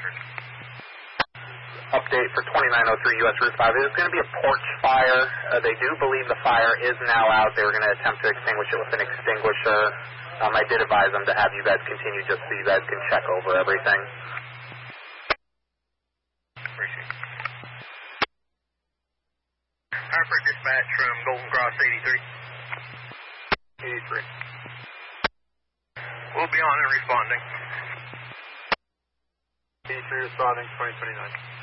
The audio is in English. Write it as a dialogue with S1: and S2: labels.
S1: Update for 2903 US Route 5. It's going to be a porch fire. They do believe the fire is now out. They were going to attempt to extinguish it with an extinguisher. I did advise them to have you guys continue just so you guys can check over everything.
S2: Appreciate it. Harper dispatch from Golden Cross 83.
S1: 83.
S2: We'll be on and responding.
S1: 83 responding, 2029.